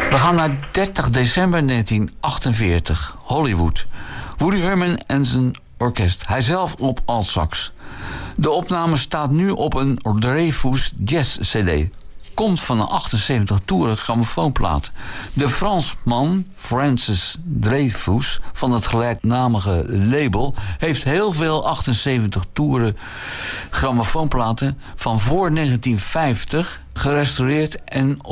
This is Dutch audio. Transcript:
We gaan naar 30 december 1948, Hollywood. Woody Herman en zijn orkest. Hij zelf op altsax. De opname staat nu op een Dreyfus Jazz CD. Komt van een 78 toeren grammofoonplaat. De Fransman Francis Dreyfus van het gelijknamige label heeft heel veel 78 toeren grammofoonplaten van voor 1950 gerestaureerd en